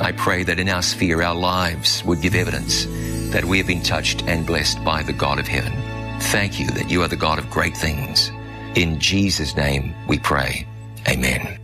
I pray that in our sphere, our lives would give evidence that we have been touched and blessed by the God of heaven. Thank you that you are the God of great things. In Jesus' name we pray. Amen.